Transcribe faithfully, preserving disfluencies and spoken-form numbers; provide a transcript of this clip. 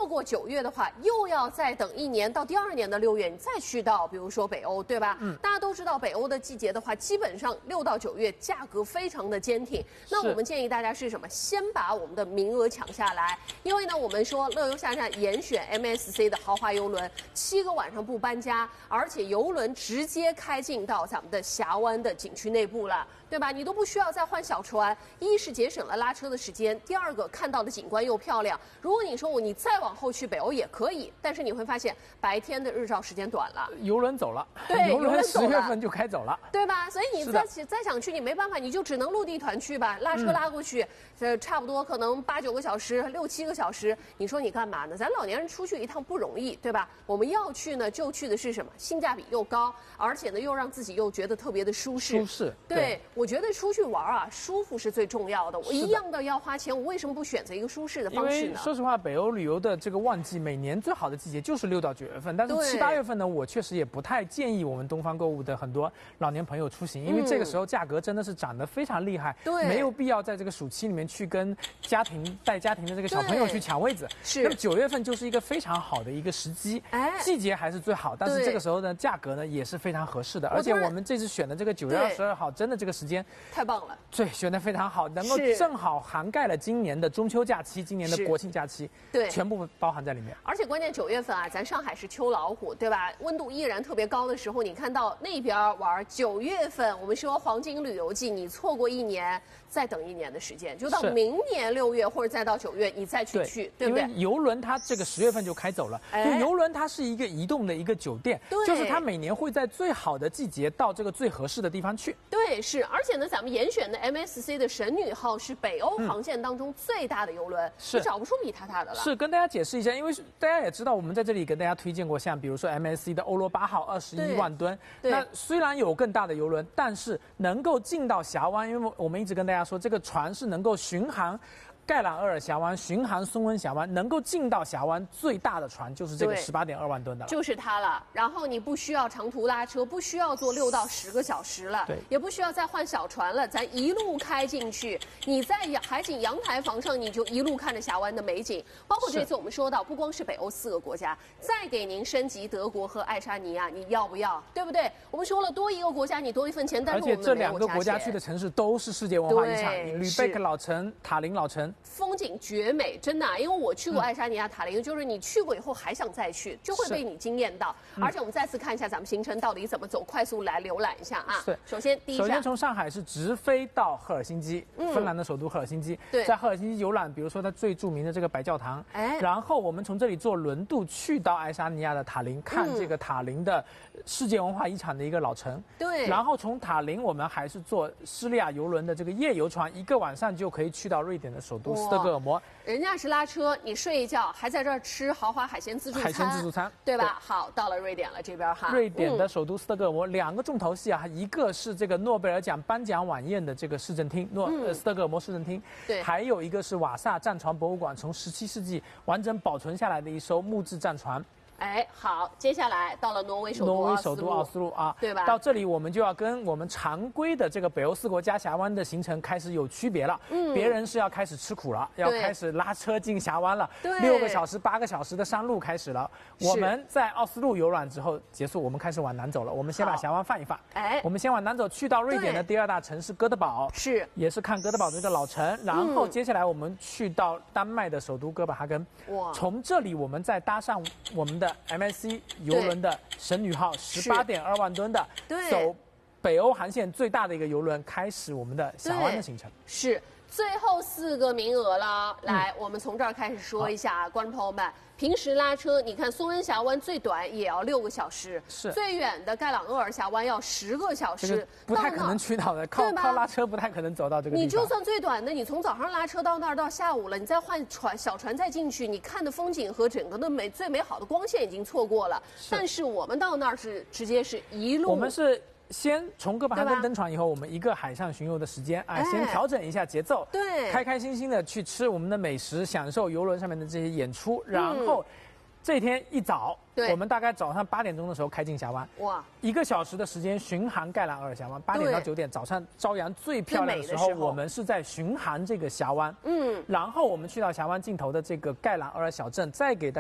过九月的话，又要再等一年到第二年的六月，你再去到比如说北欧，对吧？嗯，大家都知道北欧的季节的话，基本上六到九月价格非常的坚挺。那我们建议大家是什么？先把我们的名额抢下来，因为呢，我们说乐游下站严选 M S C 的豪华游轮，七个晚上不搬家，而且游轮直接开进到咱们的峡湾的景区内部了，对吧？你都不需要再换小船，一是节省了拉车的时间，第二个看到的景观又漂亮。如果你说我你再往后去北欧也可以，但是你会发现白天的日照时间短了， 游轮走了， 对， 游轮十月份就开走了， 对吧？所以你再再想去，你没办法，你就只能陆地团去吧，拉车拉过去，呃、嗯，差不多可能八九个小时，六七个小时，你说你干嘛呢？咱老年人出去一趟不容易，对吧？我们要去呢，就去的是什么？性价比又高，而且呢又让自己又觉得特别的舒适。 舒适， 对，对我觉得出去玩啊，舒服是最重要的。我一样的要花钱，我为什么不选择一个舒适的方式呢？ 因为说实话，北欧旅游的这个旺季，每年最好的季节就是六到九月份，但是七八月份呢，我确实也不太建议我们东方购物的很多老年朋友出行，因为这个时候价格真的是涨得非常厉害， 对， 没有必要在这个暑期里面去跟家庭带家庭的这个小朋友去抢位子。 是， 那么九月份就是一个非常好的一个时机，哎，季节还是最好，但是这个时候呢，价格呢也是非常合适的，而且我们这次选的这个九月二十二号，真的这个时间太棒了， 对，选的非常好，能够正好涵盖了今年的中秋假期、今年的国庆假期，对，全部包含在里面。 而且关键九月份啊，咱上海是秋老虎，对吧？温度依然特别高的时候，你看到那边玩九月份，我们说黄金旅游季，你错过一年，再等一年的时间，就到明年六月或者再到九月，你再去去，对不对？ 因为游轮它这个十月份就开走了，就游轮它是一个移动的一个酒店，就是它每年会在最好的季节到这个最合适的地方去。 对，是，而且呢，咱们严选的 M S C 的神女号是北欧航线当中最大的游轮，是、嗯、找不出比它大的了。 是，跟大家解释一下，因为大家也知道，我们在这里跟大家推荐过，像比如说 M S C 的欧罗巴号二十一万吨，那虽然有更大的游轮，但是能够进到峡湾，因为我们一直跟大家说，这个船是能够巡航盖朗厄尔峡湾、巡航松温峡湾，能够进到峡湾最大的船就是这个十八点二万吨的了， 就是它了。然后你不需要长途拉车，不需要坐六到十个小时了，对，也不需要再换小船了，咱一路开进去，你在海景阳台房上，你就一路看着峡湾的美景。包括这次我们说到，不光是北欧四个国家，再给您升级德国和爱沙尼亚，你要不要？对不对？我们说了，多一个国家你多一份钱，但是我们而且这两个国家去的城市都是世界文化遗产，吕贝克老城、塔林老城。 风景绝美，真的、啊，因为我去过爱沙尼亚塔林、嗯，就是你去过以后还想再去，就会被你惊艳到。嗯、而且我们再次看一下咱们行程到底怎么走，快速来浏览一下啊。对，首先第一站， 首先从上海是直飞到赫尔辛基，嗯、芬兰的首都赫尔辛基。 对， 在赫尔辛基游览，比如说它最著名的这个白教堂，哎，然后我们从这里坐轮渡去到爱沙尼亚的塔林，看这个塔林的世界文化遗产的一个老城。 对， 然后从塔林我们还是坐施利亚游轮的这个夜游船，一个晚上就可以去到瑞典的首都斯德哥尔摩。 人家是拉车，你睡一觉，还在这儿吃豪华海鲜自助餐， 海鲜自助餐， 对吧？对，好，到了瑞典了，这边哈。 瑞典的首都斯德哥尔摩，嗯、两个重头戏啊，一个是这个诺贝尔奖颁奖晚宴的这个市政厅，诺、嗯、呃斯德哥尔摩市政厅， 对， 还有一个是瓦萨战船博物馆，从十七世纪完整保存下来的一艘木质战船。 哎，好，接下来到了挪威首都挪威首都奥斯陆啊， 对吧？ 到这里我们就要跟我们常规的这个北欧四国加峡湾的行程开始有区别了。嗯，别人是要开始吃苦了，要开始拉车进峡湾了， 对， 六个小时、八个小时的山路开始了。我们在奥斯陆游览之后结束，我们开始往南走了。我们先把峡湾放一放，哎，我们先往南走，去到瑞典的第二大城市哥德堡， 是， 也是看哥德堡这个老城。然后接下来我们去到丹麦的首都哥本哈根，哇，从这里我们再搭上我们的 M S C。游轮的神女号十八点二万吨的，走北欧航线最大的一个游轮，开始我们的峡湾的行程。 是最后四个名额了，来，嗯、我们从这儿开始说一下，观众朋友们，平时拉车，你看松恩峡湾最短也要六个小时，是最远的盖朗厄尔峡湾要十个小时，这个、 不太可能去到的，靠靠拉车不太可能走到这个地方。 你就算最短的，你从早上拉车到那儿到下午了，你再换船小船再进去，你看的风景和整个的美最美好的光线已经错过了。是但是我们到那儿是直接是一路， 我们是。先从哥本哈根登船以后，我们一个海上巡游的时间，哎，先调整一下节奏， 对， 开开心心的去吃我们的美食，享受游轮上面的这些演出，然后。嗯这天一早，我们大概早上八点钟的时候开进峡湾，哇，一个小时的时间巡航盖朗厄尔峡湾，八点到九点，早上朝阳最漂亮的时候，我们是在巡航这个峡湾，嗯，然后我们去到峡湾尽头的这个盖朗厄尔小镇，再给大家。